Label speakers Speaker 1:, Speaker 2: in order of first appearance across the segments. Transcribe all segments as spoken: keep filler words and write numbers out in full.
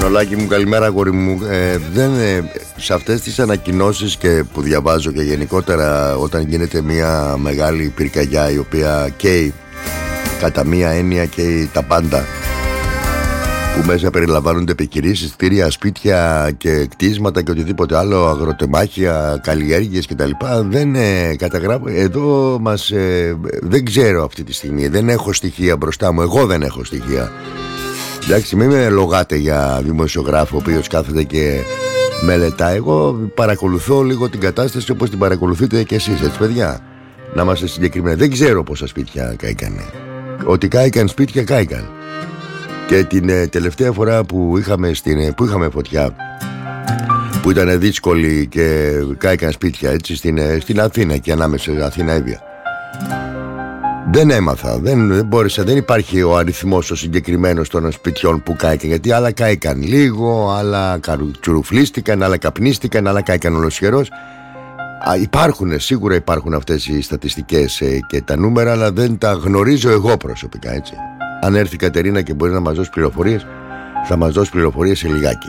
Speaker 1: Μανολάκη μου, καλημέρα αγόρι μου. ε, δεν, ε, Σε αυτές τις ανακοινώσεις και που διαβάζω και γενικότερα όταν γίνεται μια μεγάλη πυρκαγιά η οποία καίει κατά μία έννοια και τα πάντα, που μέσα περιλαμβάνονται επιχειρήσεις, κτίρια, σπίτια και κτίσματα και οτιδήποτε άλλο, αγροτεμάχια, καλλιέργειες κτλ. Δεν ε, καταγράφω. Εδώ μας ε, δεν ξέρω αυτή τη στιγμή. Δεν έχω στοιχεία μπροστά μου. Εγώ δεν έχω στοιχεία. Εντάξει, μην με λογάτε για δημοσιογράφο ο οποίος κάθεται και μελετά. Εγώ παρακολουθώ λίγο την κατάσταση όπως την παρακολουθείτε και εσείς, έτσι παιδιά. Να είμαστε συγκεκριμένοι. Δεν ξέρω πόσα σπίτια κάηκαν. Ότι κάηκαν σπίτια, κάηκαν. Και την ε, τελευταία φορά που είχαμε, στην, ε, που είχαμε φωτιά, που ήταν δύσκολη και κάηκαν σπίτια, έτσι, στην, ε, στην Αθήνα και ανάμεσα Αθήνα Εύβοια, δεν έμαθα, δεν, δεν μπόρεσα, δεν υπάρχει ο αριθμός ο συγκεκριμένος των σπιτιών που κάηκαν. Γιατί άλλα κάηκαν λίγο, άλλα τσουρουφλίστηκαν, άλλα καπνίστηκαν, άλλα κάηκαν ολοσχερός. Υπάρχουν, σίγουρα υπάρχουν αυτές οι στατιστικές ε, και τα νούμερα, αλλά δεν τα γνωρίζω εγώ προσωπικά, έτσι. Αν έρθει η Κατερίνα και μπορεί να μας δώσει πληροφορίες, θα μας δώσει πληροφορίες σε λιγάκι.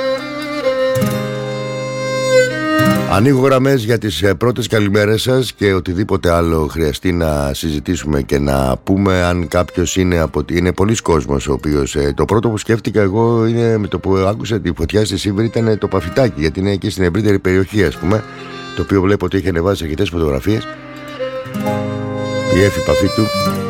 Speaker 1: Ανοίγω γραμμές για τις πρώτες καλημέρες σας και οτιδήποτε άλλο χρειαστεί να συζητήσουμε και να πούμε. Αν κάποιος είναι από... Είναι πολλής κόσμος ο οποίος... Το πρώτο που σκέφτηκα εγώ είναι με το που άκουσα τη φωτιά στη Σίβρη ήταν το Παφιτάκι, γιατί είναι εκεί στην ευρύτερη περιοχή, ας πούμε, το οποίο βλέπω ότι έχει ανεβάσει αρκετές φωτογραφίες. Η Εφη Παφίτου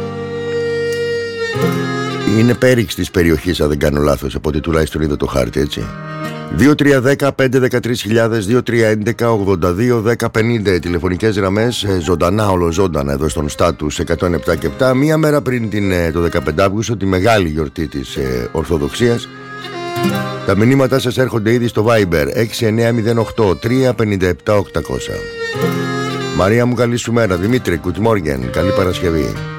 Speaker 1: είναι πέριξ της περιοχής, αν δεν κάνω λάθος, από ό,τι τουλάχιστον είδα το χάρτη, έτσι. δύο τρία ένα μηδέν πέντε ένα τρία χιλιάδες, δύο τρία ένα ένα ογδόντα δύο δέκα πενήντα, τηλεφωνικές γραμμές, ζωντανά, ολοζώντανα εδώ στον Στάτους εκατόν επτά και επτά. Μία μέρα πριν την, το δεκαπέντε Αυγούστου, τη μεγάλη γιορτή της ε, Ορθοδοξίας. Τα μηνύματά σας έρχονται ήδη στο Viber έξι εννιά μηδέν οκτώ τρία πέντε επτά οκτακόσια. Μαρία μου, καλή σου μέρα. Δημήτρη, good morning, καλή Παρασκευή.